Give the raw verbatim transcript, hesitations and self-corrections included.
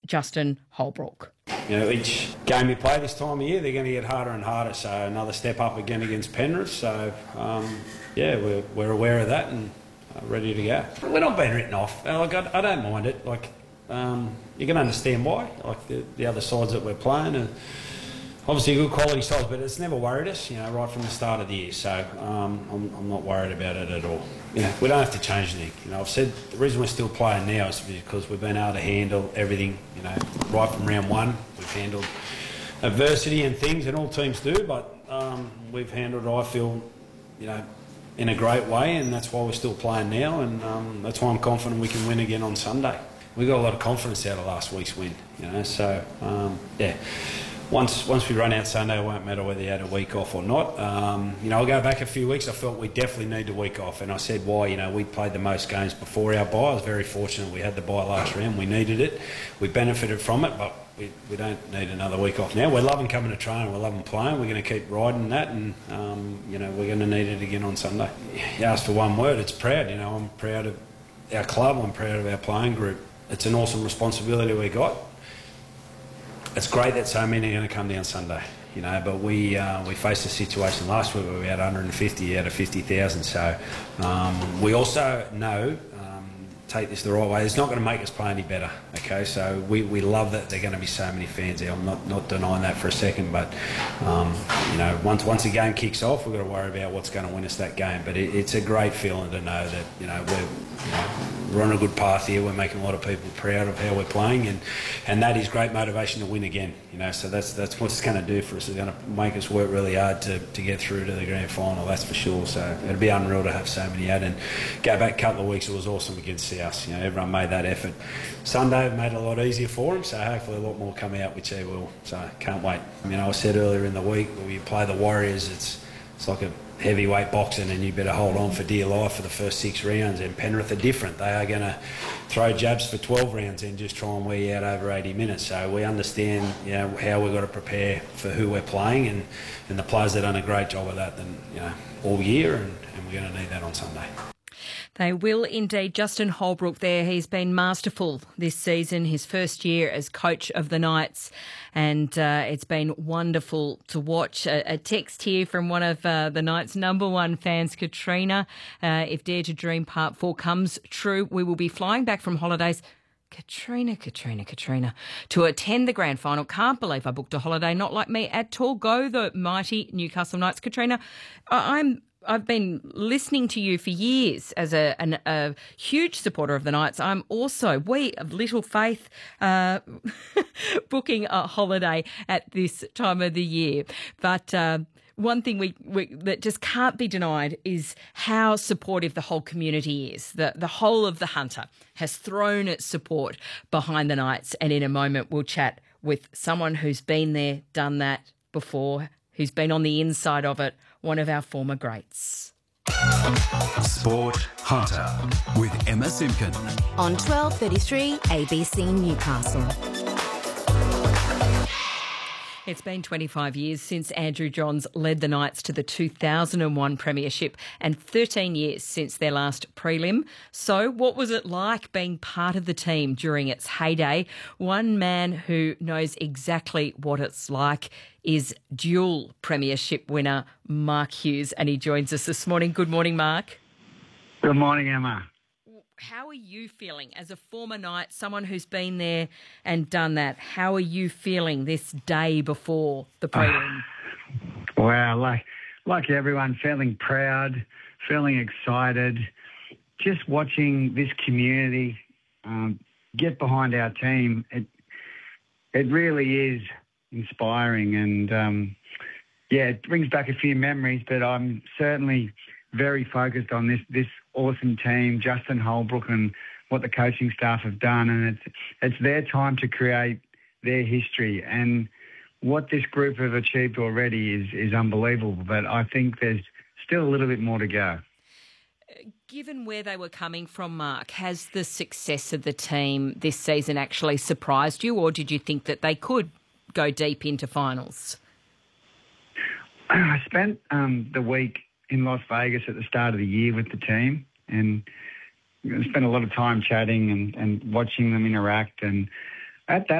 Justin Holbrook. You know, each game you play this time of year, they're going to get harder and harder. So another step up again against Penrith. So, um, yeah, we're, we're aware of that and uh, ready to go. We're not being written off. Like, I, I don't mind it. Like, um, you can understand why. Like, the, the other sides that we're playing are obviously good quality sides, but it's never worried us, you know, right from the start of the year. So um, I'm, I'm not worried about it at all. You know, we don't have to change anything. You know, I've said the reason we're still playing now is because we've been able to handle everything, you know, right from round one. We've handled adversity and things, and all teams do, but um, we've handled it, I feel, you know, in a great way, and that's why we're still playing now, and um, that's why I'm confident we can win again on Sunday. We got a lot of confidence out of last week's win, you know, so, um, yeah. Once once we run out Sunday, it won't matter whether you had a week off or not. Um, you know, I'll go back a few weeks. I felt we definitely need a week off, and I said why. You know, we played the most games before our bye. I was very fortunate we had the bye last round. We needed it. We benefited from it, but we, we don't need another week off now. We're loving coming to train. We're loving playing. We're going to keep riding that, and um, you know, we're going to need it again on Sunday. You asked for one word. It's proud. You know, I'm proud of our club. I'm proud of our playing group. It's an awesome responsibility we got. It's great that so many are going to come down Sunday, you know, but we uh, we faced a situation last week where we had one hundred fifty out of fifty thousand, so um, we also know, um, take this the right way, it's not going to make us play any better, okay, so we, we love that there are going to be so many fans there. I'm not, not denying that for a second, but, um, you know, once once the game kicks off, we've got to worry about what's going to win us that game, but it, it's a great feeling to know that, you know, we're, you know, we're on a good path here. We're making a lot of people proud of how we're playing, and, and that is great motivation to win again. You know, so that's that's what it's going to do for us. It's going to make us work really hard to, to get through to the grand final. That's for sure. So it'd be unreal to have so many out. And go back a couple of weeks, it was awesome against South. You know, everyone made that effort. Sunday made it a lot easier for them. So hopefully a lot more come out, which they will. So can't wait. I mean, I said earlier in the week when we play the Warriors, it's it's like a heavyweight boxing, and you better hold on for dear life for the first six rounds. And Penrith are different. They are going to throw jabs for twelve rounds and just try and wear you out over eighty minutes. So we understand, you know, how we've got to prepare for who we're playing, and, and the players have done a great job of that, and, you know, all year, and, and we're going to need that on Sunday. They will indeed. Justin Holbrook there, he's been masterful this season, his first year as coach of the Knights, and uh, it's been wonderful to watch. A, a text here from one of uh, the Knights' number one fans, Katrina. Uh, if Dare to Dream Part four comes true, we will be flying back from holidays. Katrina, Katrina, Katrina, to attend the grand final. Can't believe I booked a holiday. Not like me at all. Go the mighty Newcastle Knights. Katrina, I- I'm... I've been listening to you for years as a, an, a huge supporter of the Knights. I'm also, we of Little Faith, uh, booking a holiday at this time of the year. But uh, one thing we, we that just can't be denied is how supportive the whole community is. The, the whole of the Hunter has thrown its support behind the Knights. And in a moment, we'll chat with someone who's been there, done that before, who's been on the inside of it, one of our former greats. Sport Hunter with Emma Simpkin. On twelve thirty-three A B C Newcastle. It's been twenty-five years since Andrew Johns led the Knights to the two thousand one premiership, and thirteen years since their last prelim. So what was it like being part of the team during its heyday? One man who knows exactly what it's like is dual premiership winner Mark Hughes, and he joins us this morning. Good morning, Mark. Good morning, Emma. How are you feeling as a former Knight, someone who's been there and done that? How are you feeling this day before the prelim? Uh, well, like like everyone, feeling proud, feeling excited, just watching this community um, get behind our team. It it really is inspiring, and um, yeah, it brings back a few memories. But I'm certainly very focused on this this awesome team, Justin Holbrook, and what the coaching staff have done, and it's it's their time to create their history. And what this group have achieved already is is unbelievable. But I think there's still a little bit more to go. Given where they were coming from, Mark, has the success of the team this season actually surprised you, or did you think that they could go deep into finals? I spent um, the week in Las Vegas at the start of the year with the team, and spent a lot of time chatting and, and watching them interact. And at that